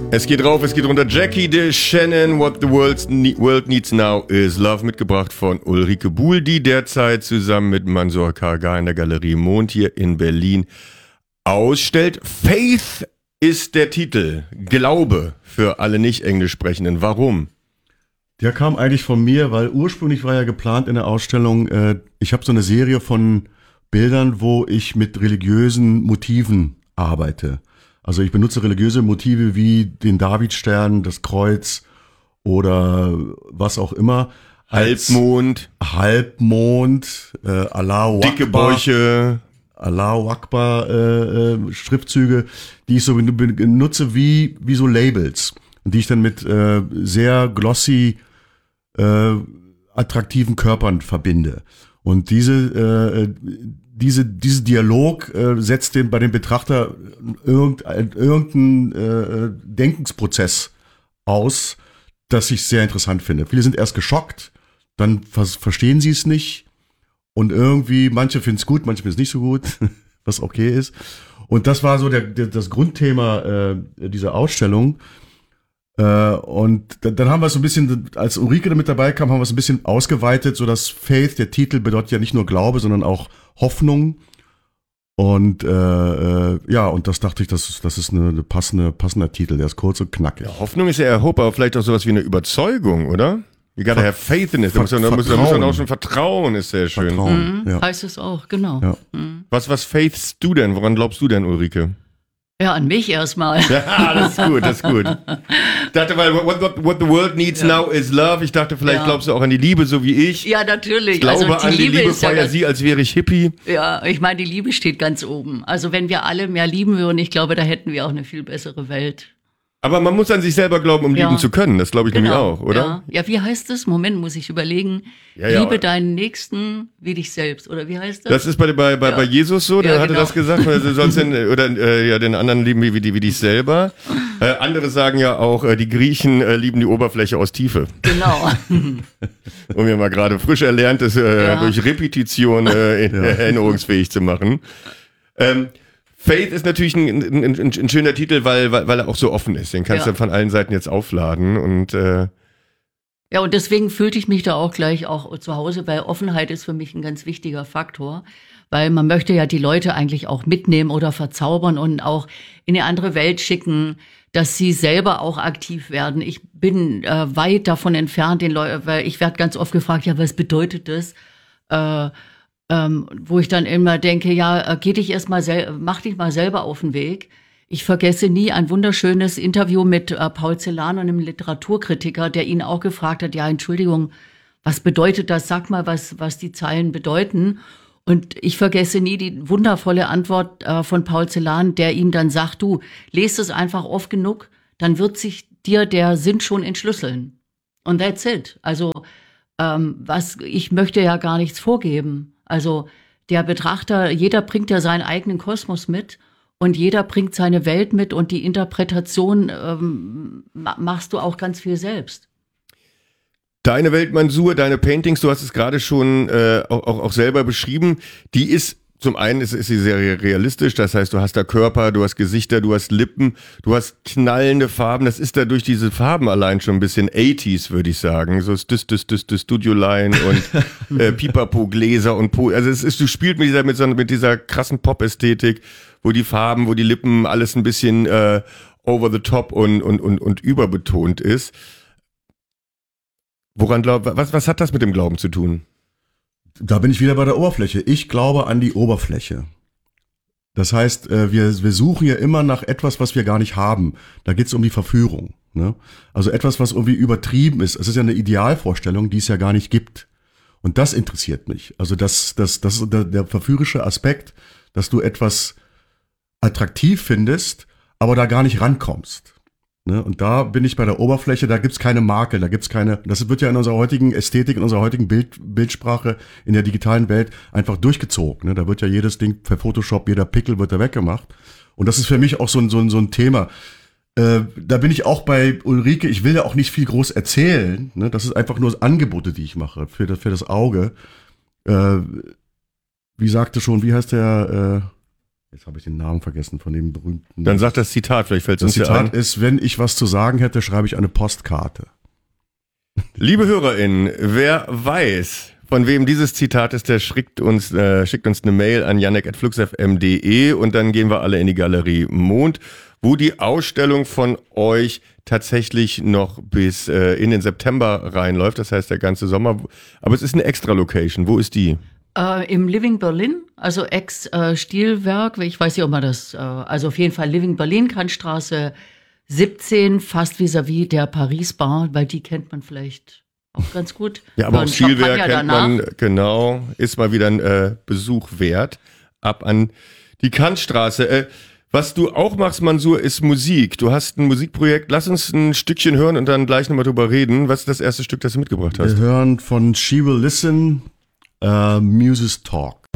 Es geht rauf, es geht runter. Jackie DeShannon, What the World Needs Now is Love, mitgebracht von Ulrike Buhl, die derzeit zusammen mit Mansour Kargar in der Galerie Mond hier in Berlin ausstellt. Faith ist der Titel. Glaube für alle Nicht-Englisch-Sprechenden. Warum? Der kam eigentlich von mir, weil ursprünglich war ja geplant in der Ausstellung, ich habe so eine Serie von Bildern, wo ich mit religiösen Motiven arbeite. Also ich benutze religiöse Motive wie den Davidstern, das Kreuz oder was auch immer. Halbmond, Allahu dicke Akbar, Bäuche, Allahu Akbar Schriftzüge, die ich so benutze wie so Labels, die ich dann mit sehr glossy attraktiven Körpern verbinde. Und dieser Dialog setzt bei dem Betrachter irgendeinen Denkensprozess aus, das ich sehr interessant finde. Viele sind erst geschockt, dann verstehen sie es nicht und irgendwie, manche finden es gut, manche finden es nicht so gut, was okay ist. Und das war so das Grundthema dieser Ausstellung. Und dann haben wir es so ein bisschen, als Ulrike mit dabei kam, haben wir es ein bisschen ausgeweitet, so dass Faith, der Titel, bedeutet ja nicht nur Glaube, sondern auch Hoffnung. Und und das dachte ich, das ist eine passender Titel, der ist kurz und knackig. Ja, Hoffnung ist ja Hope, aber vielleicht auch sowas wie eine Überzeugung, oder? You gotta have faith in it. Da muss man auch schon vertrauen, ist sehr schön. Vertrauen, heißt es auch, genau. Ja. Was faithst du denn? Woran glaubst du denn, Ulrike? Ja, an mich erstmal. Ja, das ist gut, das ist gut. Ich dachte, weil what the world needs now is love. Ich dachte, vielleicht glaubst du auch an die Liebe, so wie ich. Ja, natürlich. Ich glaube an die Liebe, feier sie, als wäre ich Hippie. Ja, ich meine, die Liebe steht ganz oben. Also wenn wir alle mehr lieben würden, ich glaube, da hätten wir auch eine viel bessere Welt. Aber man muss an sich selber glauben, um lieben zu können. Das glaube ich nämlich auch, oder? Ja, wie heißt es? Moment, muss ich überlegen. Liebe deinen Nächsten wie dich selbst, oder wie heißt das? Das ist bei Jesus so, der hatte das gesagt. Du sollst den anderen lieben wie dich selber. Andere sagen ja auch, die Griechen lieben die Oberfläche aus Tiefe. Genau. Und wir mal gerade frisch erlerntes durch Repetition erinnerungsfähig zu machen. Faith ist natürlich ein schöner Titel, weil er auch so offen ist. Den kannst du von allen Seiten jetzt aufladen und ja, und deswegen fühlte ich mich da auch gleich auch zu Hause, weil Offenheit ist für mich ein ganz wichtiger Faktor, weil man möchte ja die Leute eigentlich auch mitnehmen oder verzaubern und auch in eine andere Welt schicken, dass sie selber auch aktiv werden. Ich bin weit davon entfernt, weil ich werde ganz oft gefragt, ja, was bedeutet das? Wo ich dann immer denke, ja, mach dich mal selber auf den Weg. Ich vergesse nie ein wunderschönes Interview mit Paul Celan, einem Literaturkritiker, der ihn auch gefragt hat, ja, Entschuldigung, was bedeutet das? Sag mal, was die Zeilen bedeuten. Und ich vergesse nie die wundervolle Antwort von Paul Celan, der ihm dann sagt, du, lest es einfach oft genug, dann wird sich dir der Sinn schon entschlüsseln. Und that's it. Also, ich möchte ja gar nichts vorgeben. Also der Betrachter, jeder bringt ja seinen eigenen Kosmos mit und jeder bringt seine Welt mit und die Interpretation machst du auch ganz viel selbst. Deine Welt, Mansour, deine Paintings, du hast es gerade schon auch selber beschrieben, die ist, zum einen ist sie sehr realistisch, das heißt, du hast da Körper, du hast Gesichter, du hast Lippen, du hast knallende Farben, das ist da durch diese Farben allein schon ein bisschen 80s, würde ich sagen, so Studio-Line und Pipapo-Gläser und also du spielst mit dieser krassen Pop-Ästhetik, wo die Farben, wo die Lippen, alles ein bisschen over the top und überbetont ist. Was hat das mit dem Glauben zu tun? Da bin ich wieder bei der Oberfläche. Ich glaube an die Oberfläche. Das heißt, wir suchen ja immer nach etwas, was wir gar nicht haben. Da geht es um die Verführung. Ne? Also etwas, was irgendwie übertrieben ist. Es ist ja eine Idealvorstellung, die es ja gar nicht gibt. Und das interessiert mich. Also das ist der verführerische Aspekt, dass du etwas attraktiv findest, aber da gar nicht rankommst. Ne? Und da bin ich bei der Oberfläche, da gibt's keine Makel, das wird ja in unserer heutigen Ästhetik, in unserer heutigen Bildsprache, in der digitalen Welt einfach durchgezogen. Ne? Da wird ja jedes Ding per Photoshop, jeder Pickel wird da weggemacht. Und das ist für mich auch so ein Thema. Da bin ich auch bei Ulrike, ich will ja auch nicht viel groß erzählen. Ne? Das ist einfach nur Angebote, die ich mache für das Auge. Wie sagte schon, wie heißt der Jetzt habe ich den Namen vergessen von dem berühmten. Dann sag das Zitat, vielleicht fällt es uns Das ja ein. Zitat ist, wenn ich was zu sagen hätte, schreibe ich eine Postkarte. Liebe HörerInnen, wer weiß, von wem dieses Zitat ist, der schickt uns eine Mail an janek@fluxfm.de und dann gehen wir alle in die Galerie Mond, wo die Ausstellung von euch tatsächlich noch bis in den September reinläuft, das heißt der ganze Sommer. Aber es ist eine Extra-Location. Wo ist die? Im Living Berlin, also Ex-Stilwerk, ich weiß nicht, ob man das, also auf jeden Fall Living Berlin, Kantstraße 17, fast vis-à-vis der Paris Bar, weil die kennt man vielleicht auch ganz gut. Ja, aber auch Stilwerk kennt danach. man, genau, ist mal wieder ein Besuch wert. Ab an die Kantstraße. Was du auch machst, Mansour, ist Musik. Du hast ein Musikprojekt. Lass uns ein Stückchen hören und dann gleich nochmal drüber reden. Was ist das erste Stück, das du mitgebracht hast? Wir hören von She Will Listen, Muses Talk.